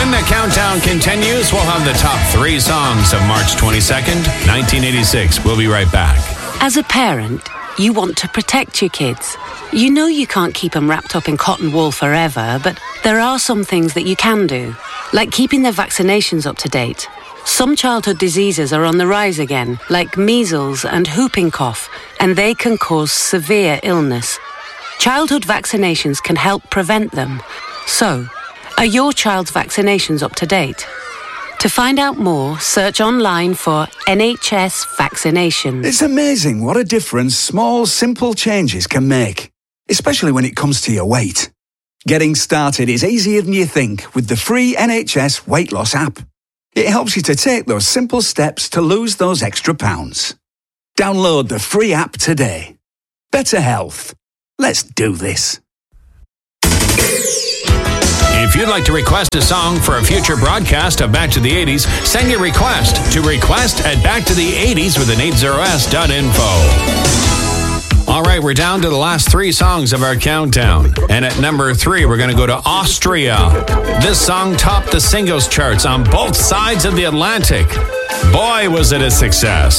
When the countdown continues, we'll have the top 3 songs of March 22nd, 1986. We'll be right back. As a parent, you want to protect your kids. You know you can't keep them wrapped up in cotton wool forever, but there are some things that you can do, like keeping their vaccinations up to date. Some childhood diseases are on the rise again, like measles and whooping cough, and they can cause severe illness. Childhood vaccinations can help prevent them. So, are your child's vaccinations up to date? To find out more, search online for NHS vaccinations. It's amazing what a difference small, simple changes can make, especially when it comes to your weight. Getting started is easier than you think with the free NHS weight loss app. It helps you to take those simple steps to lose those extra pounds. Download the free app today. Better health. Let's do this. If you'd like to request a song for a future broadcast of Back to the 80s, send your request to request@backtothE80s with an 80s.info. All right, we're down to the last 3 songs of our countdown. And at number 3, we're going to go to Austria. This song topped the singles charts on both sides of the Atlantic. Boy, was it a success.